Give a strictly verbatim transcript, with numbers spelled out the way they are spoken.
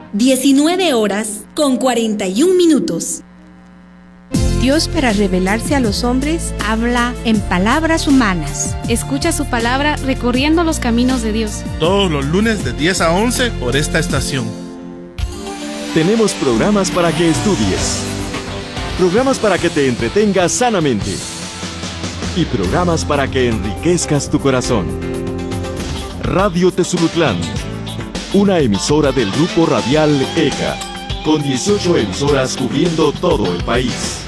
diecinueve horas con cuarenta y un minutos. Dios, para revelarse a los hombres, habla en palabras humanas. Escucha su palabra recorriendo los caminos de Dios. Todos los lunes de diez a once por esta estación. Tenemos programas para que estudies, programas para que te entretengas sanamente y programas para que enriquezcas tu corazón. Radio Tezulutlán, una emisora del Grupo Radial E C A, con dieciocho emisoras cubriendo todo el país.